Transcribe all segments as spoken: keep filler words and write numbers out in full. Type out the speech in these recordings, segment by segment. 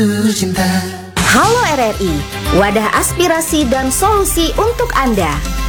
Halo R R I, wadah aspirasi dan solusi untuk Anda.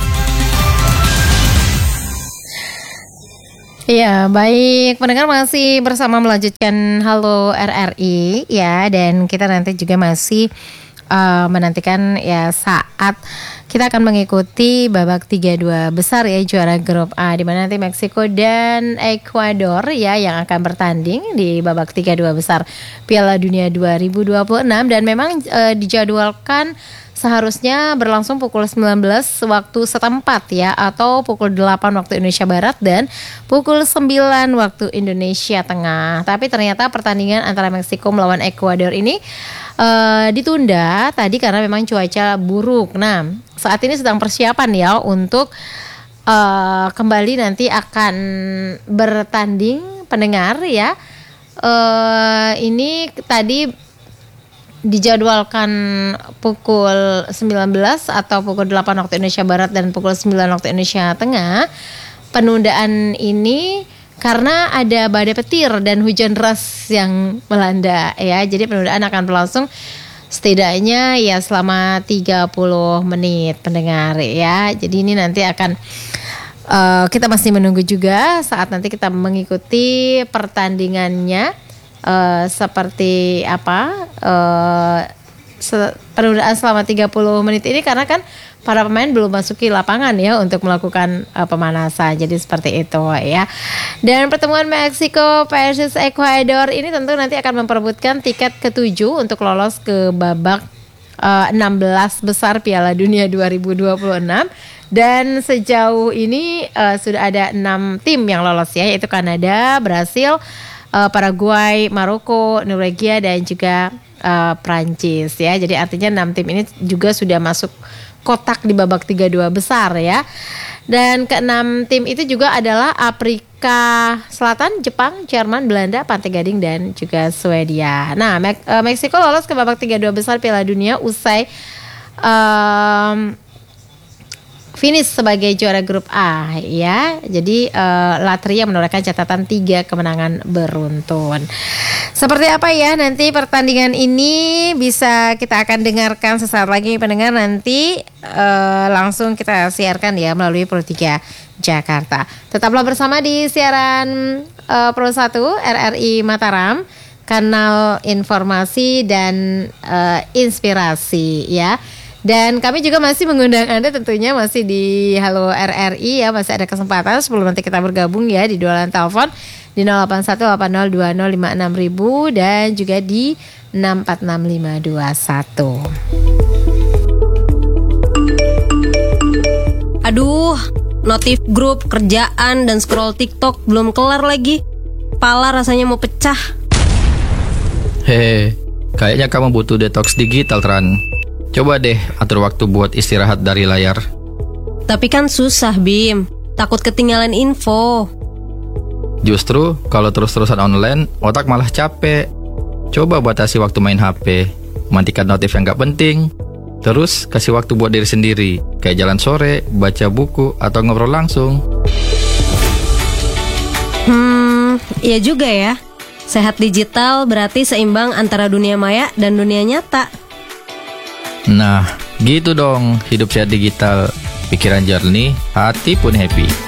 Ya, baik, pendengar masih bersama melanjutkan Halo R R I ya, dan kita nanti juga masih uh, menantikan ya saat kita akan mengikuti babak tiga dua besar ya, juara grup A, di mana nanti Meksiko dan Ekuador ya yang akan bertanding di babak tiga dua besar Piala Dunia dua ribu dua puluh enam, dan memang uh, dijadwalkan seharusnya berlangsung pukul sembilan belas waktu setempat ya, atau pukul delapan waktu Indonesia Barat dan pukul sembilan waktu Indonesia Tengah. Tapi ternyata pertandingan antara Meksiko melawan Ekuador ini uh, ditunda tadi karena memang cuaca buruk. Nah, saat ini sedang persiapan ya untuk uh, kembali nanti akan bertanding, pendengar ya. Uh, ini tadi dijadwalkan pukul sembilan belas atau pukul delapan waktu Indonesia Barat dan pukul sembilan waktu Indonesia Tengah. Penundaan ini karena ada badai petir dan hujan deras yang melanda ya. Jadi penundaan akan berlangsung setidaknya ya selama tiga puluh menit, pendengar ya. Jadi ini nanti akan uh, kita masih menunggu juga saat nanti kita mengikuti pertandingannya. Uh, seperti apa uh, se- penundaan selama tiga puluh menit ini karena kan para pemain belum masuki lapangan ya untuk melakukan uh, pemanasan. Jadi seperti itu ya. Dan pertemuan Meksiko versus Ekuador ini tentu nanti akan memperebutkan tiket ketujuh untuk lolos ke babak uh, enam belas besar Piala Dunia dua ribu dua puluh enam. Dan sejauh ini uh, sudah ada enam tim yang lolos ya, yaitu Kanada, Brasil, Uh, Paraguay, Maroko, Norwegia dan juga uh, Prancis ya. Jadi artinya enam tim ini juga sudah masuk kotak di babak tiga dua besar ya. Dan keenam tim itu juga adalah Afrika Selatan, Jepang, Jerman, Belanda, Pantai Gading dan juga Swedia. Nah, Mek- uh, Meksiko lolos ke babak tiga dua besar Piala Dunia usai um, finish sebagai juara grup A ya. Jadi uh, Latria menorehkan catatan tiga kemenangan beruntun. Seperti apa ya nanti pertandingan ini bisa kita akan dengarkan sesaat lagi, pendengar. Nanti uh, langsung kita siarkan ya melalui Pro tiga Jakarta. Tetaplah bersama di siaran uh, Pro satu R R I Mataram, kanal informasi dan uh, inspirasi ya. Dan kami juga masih mengundang Anda tentunya masih di Halo R R I ya. Masih ada kesempatan sebelum nanti kita bergabung ya di dua line telepon di nol delapan satu delapan nol dua nol lima enam ribu dan juga di enam empat enam lima dua satu. Aduh, notif grup, kerjaan, dan scroll TikTok belum kelar lagi. Pala rasanya mau pecah. Hehe, kayaknya kamu butuh detox digital, Tran. Coba deh atur waktu buat istirahat dari layar. Tapi kan susah, Bim. Takut ketinggalan info. Justru kalau terus-terusan online, otak malah capek. Coba batasi waktu main H P, matikan notif yang gak penting. Terus kasih waktu buat diri sendiri, kayak jalan sore, baca buku, atau ngobrol langsung. Hmm, iya juga ya. Sehat digital berarti seimbang antara dunia maya dan dunia nyata. Nah, gitu dong, hidup sehat digital. Pikiran jernih, hati pun happy.